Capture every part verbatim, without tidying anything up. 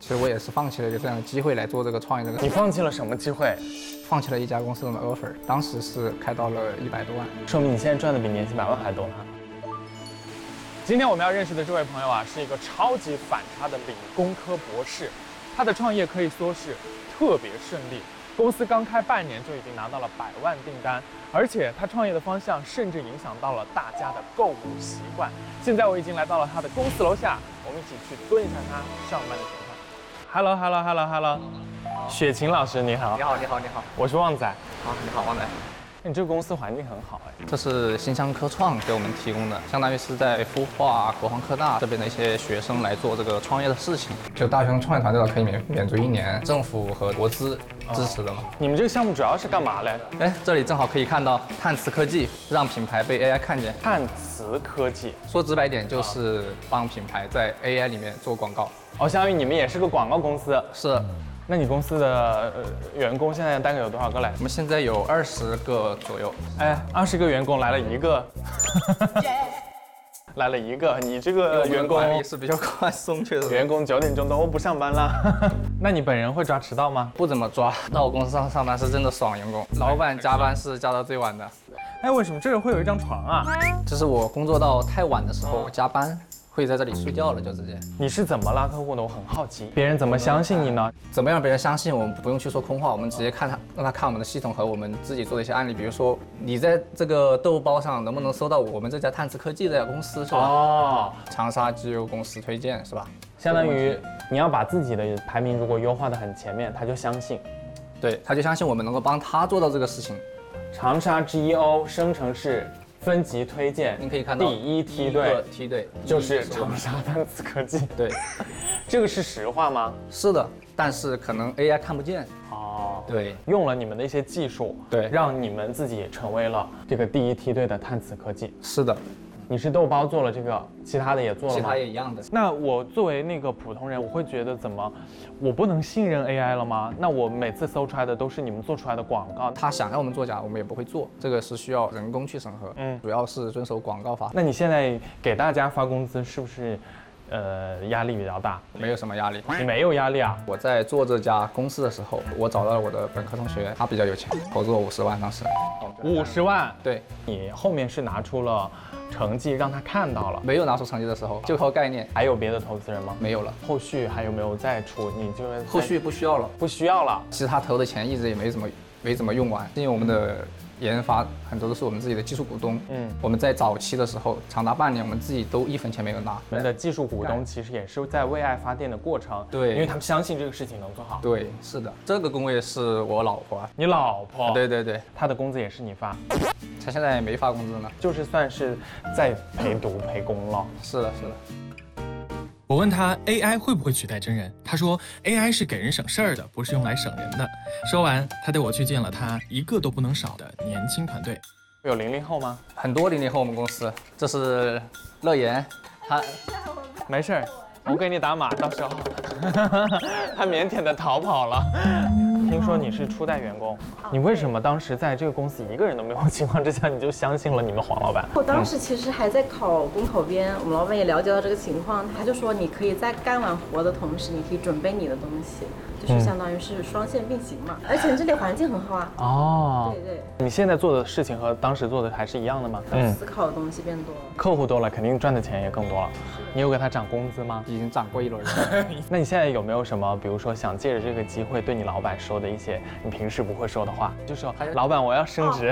所以我也是放弃了一个这样的机会来做这个创业这个。 你放弃了什么机会？ 放弃了一家公司的 offer， 当时是开到了一百多万， 说明你现在赚的比年薪百万还多呢。今天我们要认识的这位朋友啊，是一个超级反差的理工科博士，他的创业可以说是特别顺利。公司刚开半年就已经拿到了百万订单，而且他创业的方向甚至影响到了大家的购物习惯。现在我已经来到了他的公司楼下，我们一起去蹲一下他上班的情况。Hello Hello Hello Hello， 雪琴老师你好。 你好，你好，你好， 我是旺仔。 好，你好，旺仔。 你这个公司环境很好哎。 这是新乡科创给我们提供的，相当于是在孵化国防科大这边的一些学生来做这个创业的事情。就大学生创业团队可以免免租一年，政府和国资支持的嘛。 你们这个项目主要是干嘛嘞？ 哎，这里正好可以看到碳磁科技让品牌被 A I 看见。 碳磁科技， 说直白点就是帮品牌在 A I 里面做广告。 哦，相当于你们也是个广告公司。 是。 那你公司的呃员工现在大概有多少个来？ 我们现在有二十个左右。 哎，二十个员工来了一个，来了一个，你这个员工管理是比较宽松，确实。 员工九点钟都不上班了。那你本人会抓迟到吗？ 不怎么抓，到我公司上上班是真的爽，员工。老板加班是加到最晚的。 哎，为什么这儿会有一张床啊？ 这是我工作到太晚的时候加班。会在这里睡觉了，就直接。 你是怎么拉客户的？我很好奇，别人怎么相信你呢？ 怎么让别人相信我们？不用去说空话，我们直接看他，让他看我们的系统和我们自己做的一些案例。比如说，你在这个豆包上能不能搜到我们这家碳磁科技这家公司，是吧？哦，长沙机油公司推荐，是吧？ 相当于你要把自己的排名如果优化的很前面，他就相信。 对，他就相信我们能够帮他做到这个事情。 长沙 G O 生成式分级推荐， 您可以看到第一梯队， 梯队就是长沙碳磁科技。 对， 这个是实话吗？ 是的，但是可能 A I 看不见。 哦， 对， 用了你们的一些技术， 对， 让你们自己也成为了这个第一梯队的碳磁科技。 是的。 你是豆包做了这个，其他的也做了吗？ 其他也一样的。 那我作为那个普通人，我会觉得怎么，我不能信任 A I 了吗？那我每次搜出来的都是你们做出来的广告， 他想让我们作假，我们也不会做，这个是需要人工去审核。嗯，主要是遵守广告法。 那你现在给大家发工资是不是？呃，压力比较大， 没有什么压力。 你没有压力啊？ 我在做这家公司的时候，我找到了我的本科同学，他比较有钱，投资我五十万，当时。 五十万？ 对。 你后面是拿出了成绩让他看到了？ 没有拿出成绩的时候，就靠概念。 还有别的投资人吗？没有了。后续还有没有再出？你就后续不需要了， 不需要了。 其实他投的钱一直也没怎么没怎么用完，因为我们的研发很多都是我们自己的技术股东。嗯，我们在早期的时候，长达半年，我们自己都一分钱没有拿。 我们的技术股东其实也是在为爱发电的过程， 对， 因为他们相信这个事情能做好。 对，是的，这个工位是我老婆。 你老婆？ 对对对， 她的工资也是你发？ 她现在也没发工资呢， 就是算是在陪读陪工了。 是的，是的。 我问他 A I 会不会取代真人，他说 A I 是给人省事儿的，不是用来省人的。说完，他带我去见了他一个都不能少的年轻团队。 有零零后吗？ 很多零零后，我们公司。这是乐言，他没事儿，我给你打码，到时候他腼腆的逃跑了。听说你是初代员工，你为什么当时在这个公司一个人都没有的情况之下，你就相信了你们黄老板？ 我当时其实还在考公考编，我们老板也了解到这个情况，他就说你可以在干完活的同时，你可以准备你的东西，就是相当于是双线并行嘛。而且这里环境很好啊。哦，对对。 你现在做的事情和当时做的还是一样的吗？ 嗯，思考的东西变多了， 客户多了，肯定赚的钱也更多了。你有给他涨工资吗？ 已经涨过一轮了。 那你现在有没有什么，比如说想借着这个机会对你老板说的一些你平时不会说的话，就说老板我要升职。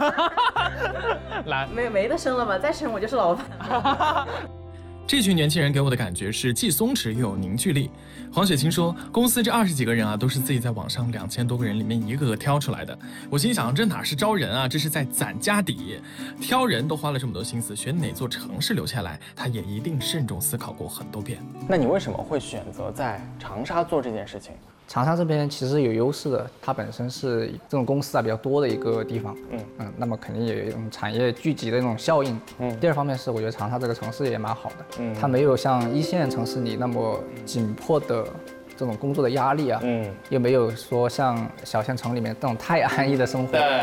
来， 没没得升了吧？再升我就是老板。 这群年轻人给我的感觉是既松弛又有凝聚力。黄雪琴说，公司这二十几个人啊，都是自己在网上两千多个人里面一个个挑出来的。我心想，这哪是招人啊，这是在攒家底。挑人都花了这么多心思，选哪座城市留下来，他也一定慎重思考过很多遍。 那你为什么会选择在长沙做这件事情？ 长沙这边其实有优势的，它本身是这种公司啊比较多的一个地方，嗯嗯，那么肯定也有一种产业聚集的那种效应。嗯，第二方面是我觉得长沙这个城市也蛮好的，嗯，它没有像一线城市里那么紧迫的这种工作的压力啊，嗯，又没有说像小县城里面这种太安逸的生活，对，